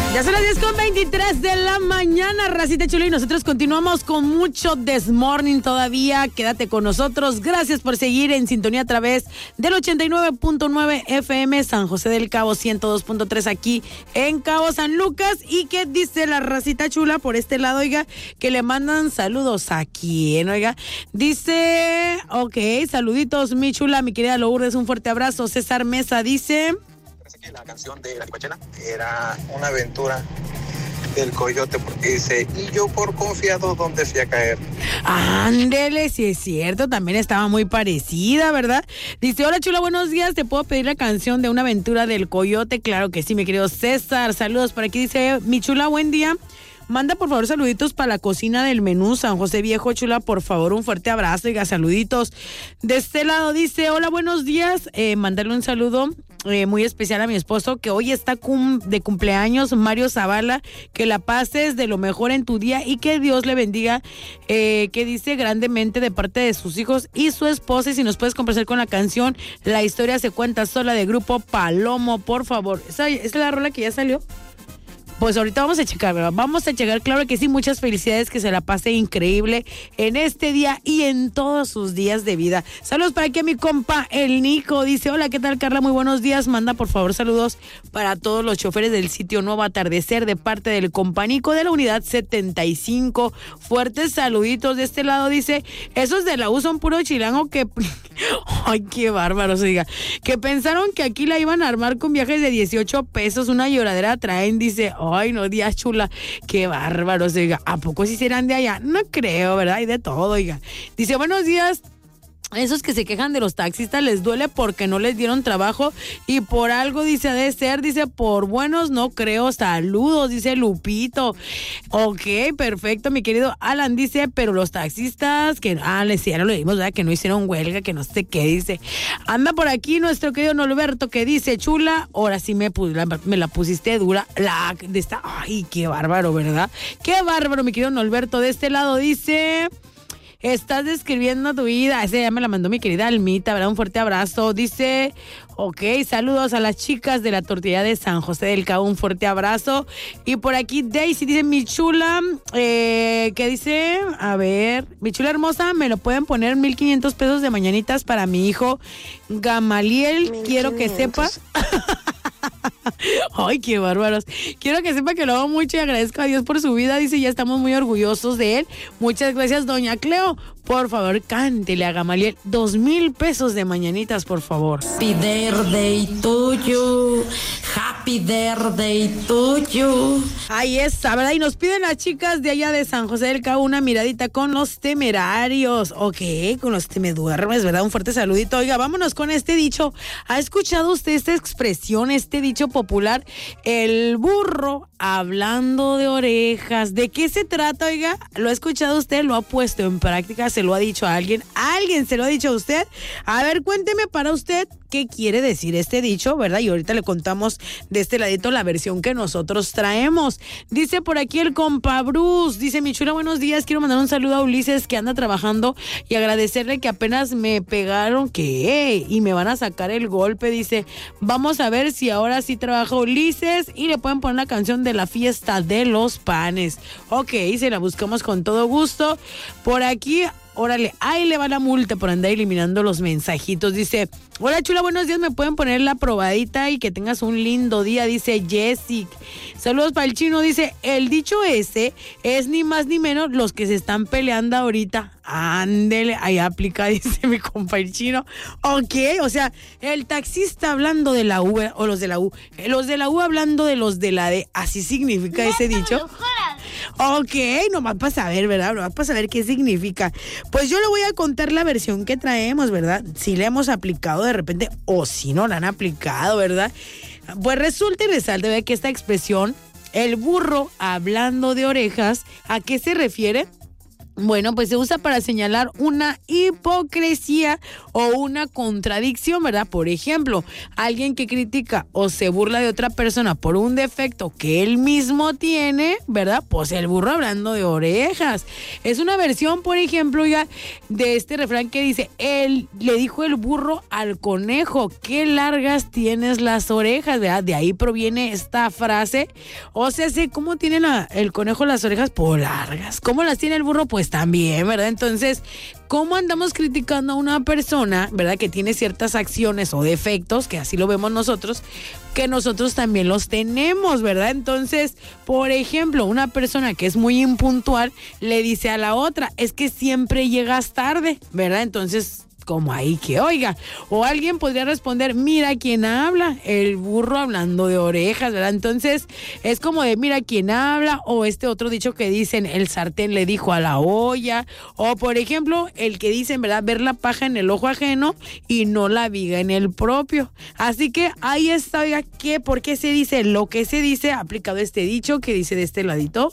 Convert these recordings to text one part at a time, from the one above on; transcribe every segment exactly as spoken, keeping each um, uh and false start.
Ya son las diez con veintitrés de la mañana, racita chula, y nosotros continuamos con mucho This Morning todavía. Quédate con nosotros. Gracias por seguir en sintonía a través del ochenta y nueve punto nueve F M San José del Cabo, ciento dos punto tres aquí en Cabo San Lucas. ¿Y qué dice la racita chula por este lado, oiga? Que le mandan saludos a quién, oiga. Dice, ok, saluditos, mi chula, mi querida Lourdes, un fuerte abrazo. César Mesa dice... que la canción de La Tipachena era una aventura del coyote, porque dice, y yo por confiado donde fui a caer. Ándele, si es cierto, también estaba muy parecida, ¿verdad? Dice, hola chula, buenos días, ¿te puedo pedir la canción de una aventura del coyote? Claro que sí, mi querido César, saludos por aquí, dice, mi chula, buen día. Manda por favor saluditos para la cocina del menú San José Viejo, chula, por favor, un fuerte abrazo, diga, saluditos. De este lado dice, hola, buenos días, eh, mandarle un saludo eh, muy especial a mi esposo, que hoy está cum- de cumpleaños, Mario Zavala, que la pases de lo mejor en tu día y que Dios le bendiga, eh, que dice grandemente de parte de sus hijos y su esposa. Y si nos puedes complacer con la canción La historia se cuenta sola, de Grupo Palomo, por favor. ¿Esa, esa es la rola que ya salió? Pues ahorita vamos a checar, ¿verdad? Vamos a checar, claro que sí, muchas felicidades, que se la pase increíble en este día y en todos sus días de vida. Saludos para aquí a mi compa, el Nico, dice, hola, ¿qué tal, Carla? Muy buenos días, manda por favor saludos para todos los choferes del sitio Nuevo Atardecer de parte del compa Nico de la unidad setenta y cinco. Fuertes saluditos de este lado, dice, esos de la U son puro chilango que... Ay, qué bárbaros, diga, que pensaron que aquí la iban a armar con viajes de dieciocho pesos, una lloradera traen, dice, ay, no, días chula, qué bárbaros, oiga, ¿a poco si serán de allá? No creo, ¿verdad? Hay de todo, oiga. Dice, buenos días. Esos que se quejan de los taxistas les duele porque no les dieron trabajo y por algo, dice, de ser, dice, por buenos no creo. Saludos, dice Lupito. Ok, perfecto, mi querido Alan, dice, pero los taxistas que, ah, les hicieron, lo dimos, ¿verdad? Que no hicieron huelga, que no sé qué, dice. Anda por aquí nuestro querido Norberto, que dice, chula, ahora sí me, la, me la pusiste dura, la de esta, ay, qué bárbaro, ¿verdad? Qué bárbaro, mi querido Norberto. De este lado dice... Estás describiendo tu vida. Ese ya me la mandó mi querida Almita, ¿verdad? Un fuerte abrazo. Dice, ok, saludos a las chicas de la tortilla de San José del Cabo. Un fuerte abrazo. Y por aquí Daisy dice, mi chula, eh, ¿qué dice? A ver, mi chula hermosa, me lo pueden poner mil quinientos pesos de mañanitas para mi hijo Gamaliel. Quiero que sepa... Ay, qué bárbaros. Quiero que sepa que lo amo mucho y agradezco a Dios por su vida. Dice, ya estamos muy orgullosos de él. Muchas gracias, doña Cleo. Por favor, cántele a Gamaliel dos mil pesos de mañanitas, por favor. Happy birthday to you. Happy birthday to you. Ahí está, ¿verdad? Y nos piden las chicas de allá de San José del Cabo una miradita con los temerarios. Ok, con los temeduermes, ¿verdad? Un fuerte saludito. Oiga, vámonos con este dicho. ¿Ha escuchado usted esta expresión, este dicho popular? El burro hablando de orejas. ¿De qué se trata, oiga? ¿Lo ha escuchado usted? ¿Lo ha puesto en práctica? ¿Se lo ha dicho a alguien? ¿Alguien se lo ha dicho a usted? A ver, cuénteme para usted qué quiere decir este dicho, ¿verdad? Y ahorita le contamos de este ladito la versión que nosotros traemos. Dice por aquí el compa Bruce, dice, mi chula, buenos días, quiero mandar un saludo a Ulises que anda trabajando y agradecerle que apenas me pegaron, que y me van a sacar el golpe, dice, vamos a ver si ahora sí trabaja Ulises y le pueden poner la canción de la fiesta de los panes. Ok, se la buscamos con todo gusto. Por aquí... Órale, ahí le va la multa por andar eliminando los mensajitos. Dice, hola chula, buenos días, me pueden poner la probadita y que tengas un lindo día, dice Jessic. Saludos para el chino, dice, el dicho ese es ni más ni menos los que se están peleando ahorita. Ándele, ahí aplica, dice mi compa el chino. Ok, o sea, el taxista hablando de la U, o los de la U, los de la U hablando de los de la D, así significa ese dicho. Ok, nomás para saber, ¿verdad? Nomás para saber qué significa. Pues yo le voy a contar la versión que traemos, ¿verdad? Si le hemos aplicado de repente o si no la han aplicado, ¿verdad? Pues resulta y resalta, ¿verdad? Que esta expresión, el burro hablando de orejas, ¿a qué se refiere? Bueno, pues se usa para señalar una hipocresía o una contradicción, ¿verdad? Por ejemplo, alguien que critica o se burla de otra persona por un defecto que él mismo tiene, ¿verdad? Pues el burro hablando de orejas. Es una versión, por ejemplo, ya de este refrán que dice, él le dijo el burro al conejo, qué largas tienes las orejas, ¿verdad? De ahí proviene esta frase. O sea, ¿cómo tiene la, el conejo las orejas? Pues largas. ¿Cómo las tiene el burro? Pues también, ¿verdad? Entonces, ¿cómo andamos criticando a una persona, ¿verdad? Que tiene ciertas acciones o defectos, que así lo vemos nosotros, que nosotros también los tenemos, ¿verdad? Entonces, por ejemplo, una persona que es muy impuntual le dice a la otra, es que siempre llegas tarde, ¿verdad? Entonces, como ahí que oiga, o alguien podría responder, mira quién habla, el burro hablando de orejas, ¿verdad? Entonces es como de mira quién habla, o este otro dicho que dicen, el sartén le dijo a la olla, o por ejemplo el que dicen, ¿verdad? Ver la paja en el ojo ajeno y no la viga en el propio. Así que ahí está, oiga, ¿qué? ¿Por qué se dice lo que se dice? Aplicado este dicho que dice de este ladito.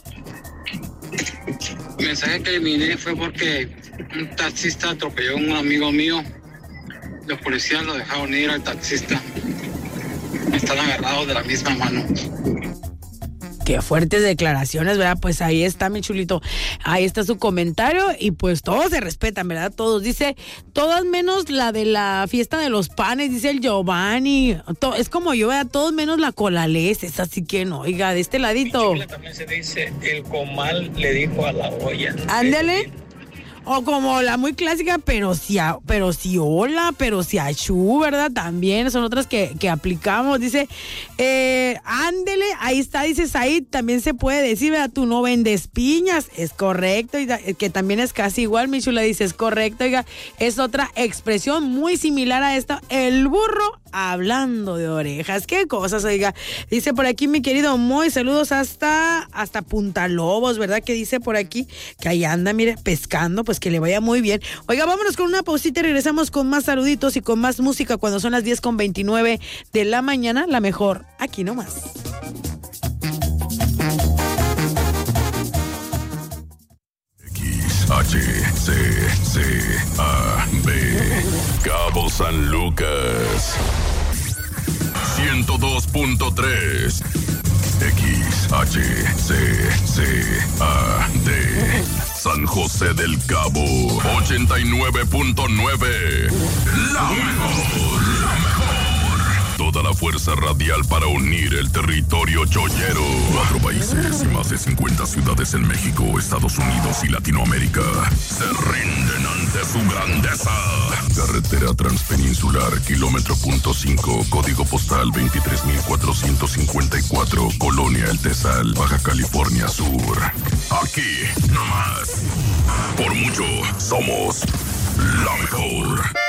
El mensaje que eliminé fue porque un taxista atropelló a un amigo mío. Los policías lo dejaron ir al taxista. Están agarrados de la misma mano. Qué fuertes declaraciones, ¿verdad? Pues ahí está, mi chulito. Ahí está su comentario y pues todos se respetan, ¿verdad? Todos. Dice, todas menos la de la fiesta de los panes, dice el Giovanni. To- es como yo, ¿verdad? Todos menos la colales. Es así que no, oiga, de este ladito. En Chile también se dice, el comal le dijo a la olla. Ándale. O como la muy clásica, pero si, a, pero si hola, pero si achú, ¿verdad? También son otras que, que aplicamos. Dice, eh, ándele, ahí está, dice Said, también se puede decir, ¿verdad? Tú no vendes piñas, es correcto, y da, que también es casi igual, mi chula dice, es correcto, oiga, es otra expresión muy similar a esta, el burro hablando de orejas. Qué cosas, oiga. Dice por aquí mi querido Moy, saludos hasta, hasta Punta Lobos, ¿verdad? Que dice por aquí que ahí anda, mire, pescando, pues que le vaya muy bien. Oiga, vámonos con una pausita y regresamos con más saluditos y con más música cuando son las diez con veintinueve de la mañana, la mejor, aquí nomás. X H C C A B Cabo San Lucas ciento dos punto tres X H C C A D San José del Cabo ochenta y nueve punto nueve. La mejor, la mejor. Toda la fuerza radial para unir el territorio chollero. Cuatro países y más de cincuenta ciudades en México, Estados Unidos y Latinoamérica se rinden ante su grandeza. Carretera Transpeninsular, kilómetro punto cinco, código postal veintitrés mil cuatrocientos cincuenta y cuatro, Colonia El Tesal, Baja California Sur. Aquí, nomás. Por mucho, somos la mejor.